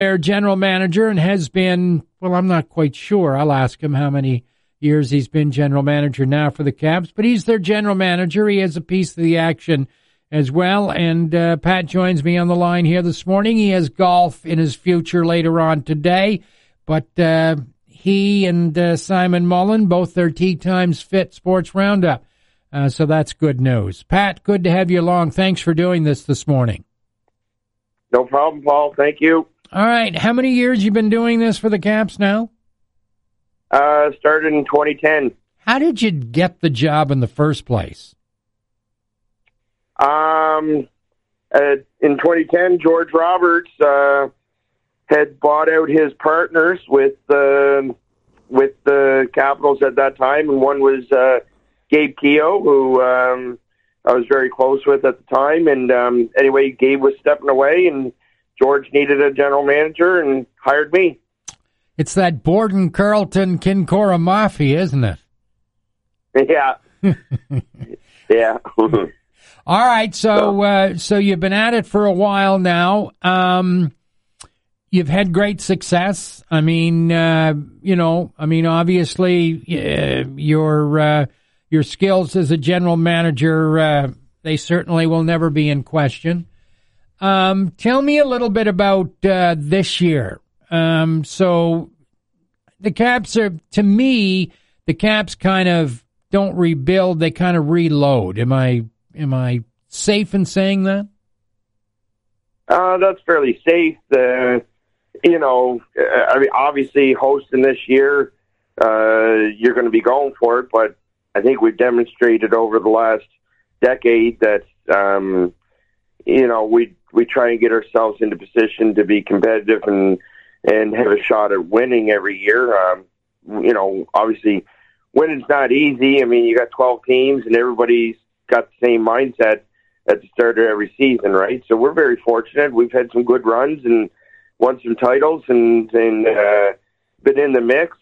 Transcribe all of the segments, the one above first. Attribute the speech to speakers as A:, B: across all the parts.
A: their general manager and has been, well, I'm not quite sure. I'll ask him how many years he's been general manager now for the Caps, but he's their general manager. He has a piece of the action as well. And Pat joins me on the line here this morning. He has golf in his future later on today, but he and Simon Mullen, both their Tee Times Fit Sports Roundup. So that's good news. Pat, good to have you along. Thanks for doing this morning.
B: No problem, Paul. Thank you.
A: All right. How many years you been doing this for the Caps now?
B: Started in 2010.
A: How did you get the job in the first place?
B: In 2010, George Roberts had bought out his partners with the Capitals at that time, and one was Gabe Keogh, who I was very close with at the time. And anyway, Gabe was stepping away, and George needed a general manager and hired me.
A: It's that Borden, Carlton, Kincora Mafia, isn't it?
B: Yeah. Yeah.
A: All right, so you've been at it for a while now. You've had great success. I mean, obviously, your skills as a general manager, they certainly will never be in question. Tell me a little bit about this year. So the Caps to me, the Caps kind of don't rebuild; they kind of reload. Am I safe in saying that?
B: That's fairly safe. Obviously hosting this year, you're going to be going for it, but I think we've demonstrated over the last decade that, we try and get ourselves into position to be competitive and have a shot at winning every year. Obviously winning's not easy. I mean, you got 12 teams and everybody's got the same mindset at the start of every season, right? So we're very fortunate. We've had some good runs and won some titles and been in the mix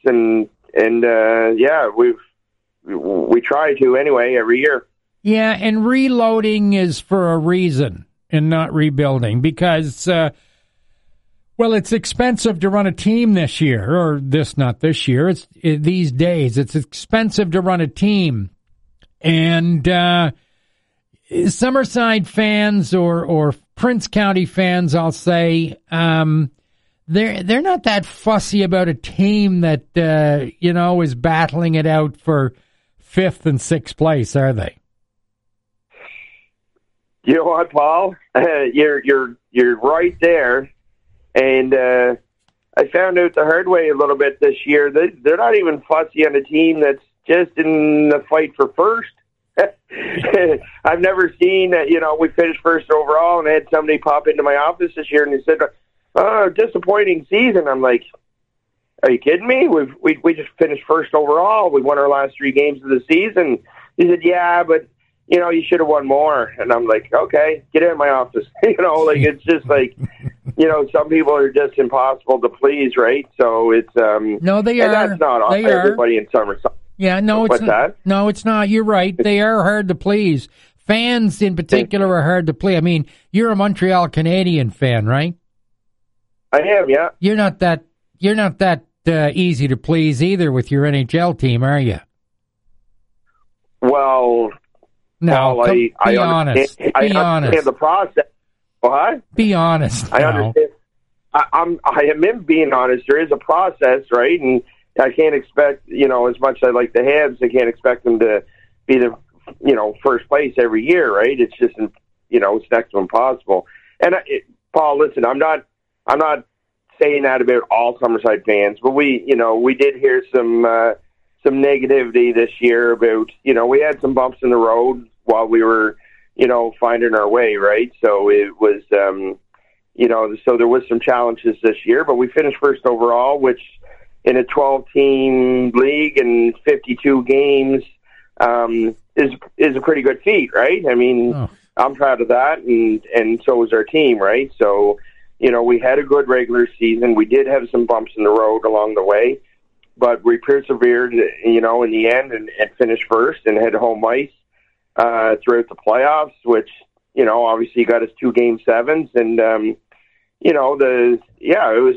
B: we try to anyway every year.
A: Yeah, and reloading is for a reason and not rebuilding because, it's expensive to run a team this year, or not this year. These days, it's expensive to run a team. And Summerside fans or Prince County fans, I'll say, they're not that fussy about a team that is battling it out for 5th and 6th place, are they?
B: You know what, Paul? You're right there, and I found out the hard way a little bit this year. They're not even fussy on a team that's just in the fight for first. I've never seen that. We finished first overall, and I had somebody pop into my office this year, and they said, "Oh, disappointing season." I'm like, "Are you kidding me? We just finished first overall. We won our last 3 games of the season." He said, "Yeah, but you should have won more." And I'm like, "Okay, get in my office." It's just like, some people are just impossible to please, right? So it's
A: no, they are.
B: That's not everybody in Summerside.
A: Yeah, no, it's not. No, it's not. You're right. They are hard to please. Fans in particular are hard to please. I mean, you're a Montreal Canadian fan, right?
B: I am, yeah.
A: You're not that easy to please either with your NHL team, are you?
B: Well,
A: no. Be honest.
B: I understand the process. What?
A: Be honest.
B: I understand. I am being honest. There is a process, right? And I can't expect, as much as I like the Habs, I can't expect them to be the, first place every year, right? It's just, it's next to impossible. And Paul, listen, I'm not saying that about all Summerside fans, but we did hear some negativity this year about, we had some bumps in the road while we were, finding our way, right? So it was, so there was some challenges this year, but we finished first overall, which in a 12-team league and 52 games is a pretty good feat, right? I mean, I'm proud of that, and so is our team, right? So, we had a good regular season. We did have some bumps in the road along the way, but we persevered, in the end and finished first and had home ice throughout the playoffs, which, obviously got us 2 Game 7s. And, it was